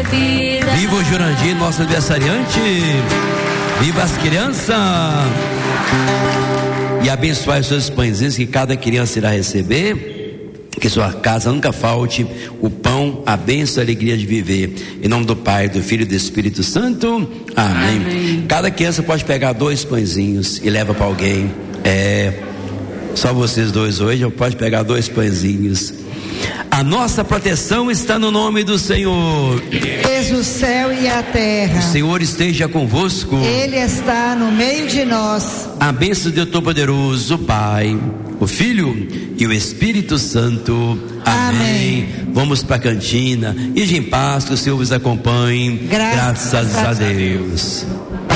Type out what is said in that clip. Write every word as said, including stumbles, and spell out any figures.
vida. Viva o Jurandir, nosso aniversariante. Viva as crianças. E abençoar os seus pãezinhos que cada criança irá receber. Que sua casa nunca falte o pão, a bênção e a alegria de viver. Em nome do Pai, do Filho e do Espírito Santo. Amém. Amém. Cada criança pode pegar dois pãezinhos e leva para alguém. É, só vocês dois hoje, eu pode pegar dois pãezinhos. A nossa proteção está no nome do Senhor. Fez o céu e a terra. O Senhor esteja convosco. Ele está no meio de nós. A bênção de Deus Todo-Poderoso, o Pai, o Filho e o Espírito Santo. Amém. Amém. Vamos para a cantina. Ide em paz, que o Senhor vos acompanhe. Graças, Graças a Deus.